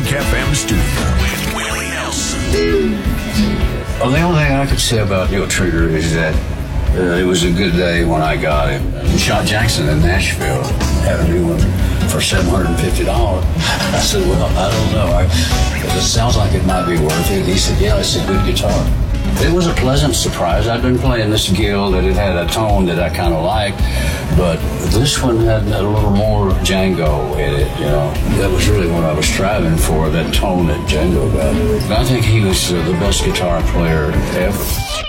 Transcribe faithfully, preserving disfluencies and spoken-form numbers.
Kink F M studio with Willie Nelson. Well, the only thing I could say about Neil Trigger is that uh, it was a good day when I got him. He shot Jackson in Nashville, had a new one for seven hundred fifty dollars. I said, well, I don't know. I, it sounds like it might be worth it. He said, yeah, it's a good guitar. It was a pleasant surprise. I'd been playing this Gill that it had a tone that I kind of liked, but this one had a little more Django in it, you know. That was really what I was striving for, that tone that Django got. I think he was uh, the best guitar player ever.